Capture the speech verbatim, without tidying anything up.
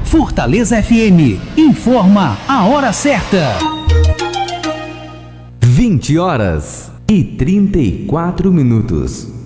Fortaleza F M informa a hora certa. vinte horas e trinta e quatro minutos.